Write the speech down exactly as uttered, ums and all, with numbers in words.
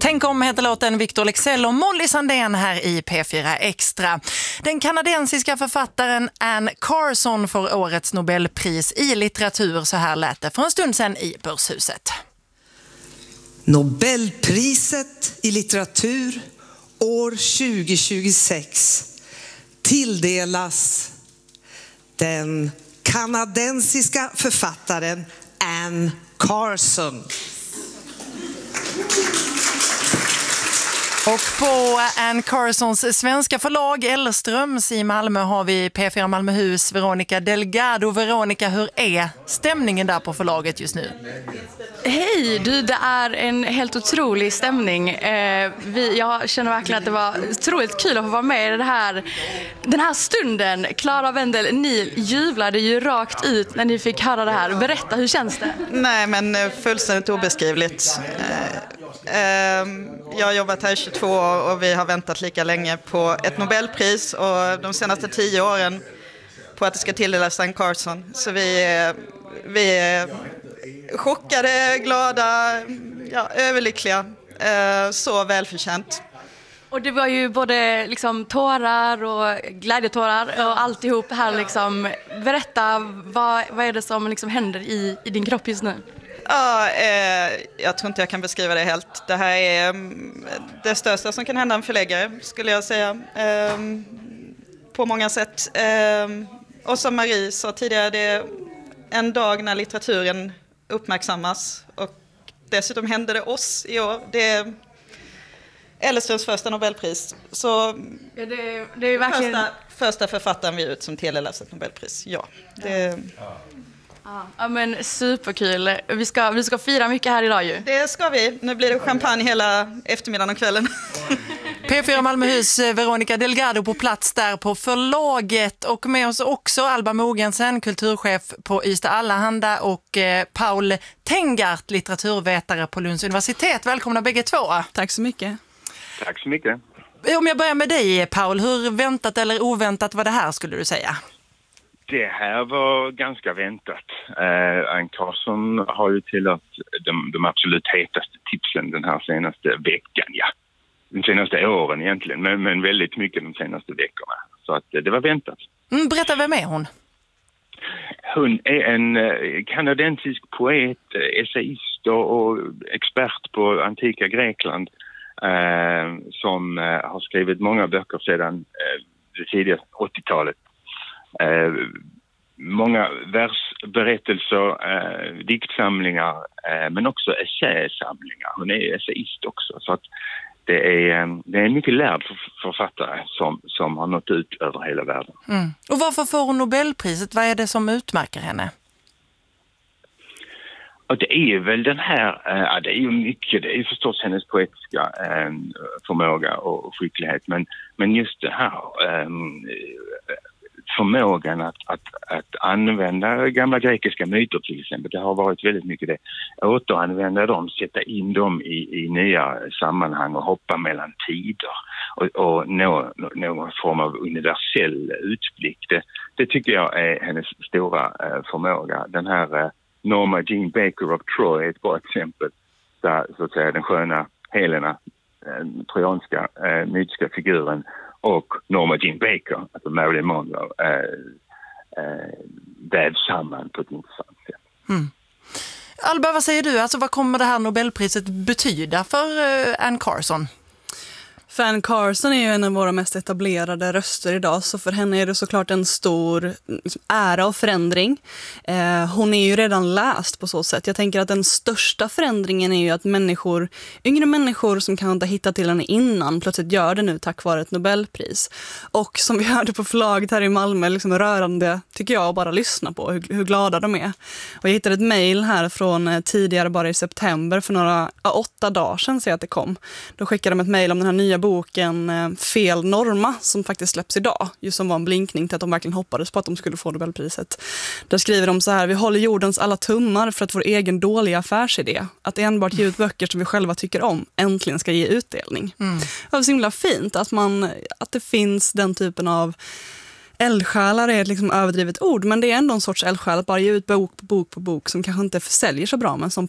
Tänk om heter låten Victor Leksell och Molly Sandén här i P fyra Extra. Den kanadensiska författaren Anne Carson får årets Nobelpris i litteratur. Så här lät det för en stund sedan i Börshuset. Nobelpriset i litteratur år tjugo tjugosex tilldelas den kanadensiska författaren Anne Carson. Och på Anne Carsons svenska förlag Elströms i Malmö har vi P fyra Malmöhus Veronica Delgado. Veronica, hur är stämningen där på förlaget just nu? Hej, du, det är en helt otrolig stämning. Eh, vi, jag känner verkligen att det var otroligt kul att få vara med i det här, den här stunden. Clara Wendel, ni jublade ju rakt ut när ni fick höra det här. Berätta, hur känns det? Nej, men fullständigt obeskrivligt. Jag har jobbat här i tjugotvå år och vi har väntat lika länge på ett Nobelpris och de senaste tio åren på att det ska tilldelas Anne Carson. Så vi, vi är chockade, glada, ja, överlyckliga. Så välförtjänt. Och det var ju både liksom tårar och glädjetårar och alltihop här liksom. Berätta, vad, vad är det som liksom händer i, i din kropp just nu? Ja, eh, jag tror inte jag kan beskriva det helt. Det här är um, det största som kan hända en förläggare, skulle jag säga. Um, på många sätt. Um, och som Marie sa tidigare, det är en dag när litteraturen uppmärksammas. Och dessutom händer det oss i år. Det är Elströms första Nobelpris. Så ja, det, det är verkligen... första, första författaren vi ut som tilldelas ett Nobelpris. Ja, det... Ja. Ja, men superkul. Vi ska, vi ska fira mycket här idag ju. Det ska vi. Nu blir det champagne hela eftermiddagen och kvällen. P fyra Malmöhus Veronica Delgado på plats där på förlaget. Och med oss också Alba Mogensen, kulturchef på Ystad Allehanda, och eh, Paul Tengart, litteraturvetare på Lunds universitet. Välkomna bägge två. Tack så mycket. Tack så mycket. Om jag börjar med dig, Paul, hur väntat eller oväntat var det här, skulle du säga? Det här var ganska väntat. Uh, Anne Carson har ju tillhört de, de absolut hetaste tipsen den här senaste veckan, ja. De senaste åren egentligen, men, men väldigt mycket de senaste veckorna. Så att uh, det var väntat. Mm, berätta, vem är hon? Hon är en uh, kanadensisk poet, uh, essayist och, och expert på antika Grekland uh, som uh, har skrivit många böcker sedan uh, det tidiga åttiotalet. Eh, många versberättelser, eh, diktsamlingar, eh, men också essäsamlingar. Hon är essayist också, så att det är, det är en mycket lärd författare som, som har nått ut över hela världen. Mm. Och varför får hon Nobelpriset? Vad är det som utmärker henne? Och det är väl den här, ja, det är ju mycket, det är förstås hennes poetiska eh, förmåga och skicklighet, men, men just det här eh, förmågan att, att, att använda gamla grekiska myter till exempel. Det har varit väldigt mycket det. Återanvända dem, sätta in dem i, i nya sammanhang och hoppa mellan tider och, och nå, nå någon form av universell utblick. Det, det tycker jag är hennes stora eh, förmåga. Den här eh, Norma Jean Baker of Troy är ett bra exempel där, så att säga, den sköna Helena, den trojanska eh, mytiska figuren, och Norma Jean Baker, alltså Marilyn Monroe, äh, äh, vävs samman på ett intressant sätt. Mm. Alba, vad säger du? Alltså, vad kommer det här Nobelpriset betyda för äh, Anne Carson? För Anne Carson är ju en av våra mest etablerade röster idag, så för henne är det såklart en stor liksom, ära och förändring. Eh, hon är ju redan läst på så sätt. Jag tänker att den största förändringen är ju att människor, yngre människor som kan inte ha hittat till henne innan, plötsligt gör det nu tack vare ett Nobelpris. Och som vi hörde på förlaget här i Malmö, liksom rörande, tycker jag, att bara lyssna på hur, hur glada de är. Och jag hittade ett mejl här från eh, tidigare, bara i september, för några, ja, åtta dagar sedan ser jag att det kom. Då skickade de ett mejl om den här nya boken eh, Fel Norma, som faktiskt släpps idag, just som var en blinkning till att de verkligen hoppades på att de skulle få Nobelpriset. Där skriver de så här: vi håller jordens alla tummar för att vår egen dåliga affärsidé, att enbart ge ut böcker som vi själva tycker om, äntligen ska ge utdelning. Mm. Det var så himla fint att, man, att det finns den typen av eldsjälar, är ett liksom överdrivet ord, men det är ändå en sorts eldsjäl att bara ge ut bok på bok på bok som kanske inte försäljer så bra, men som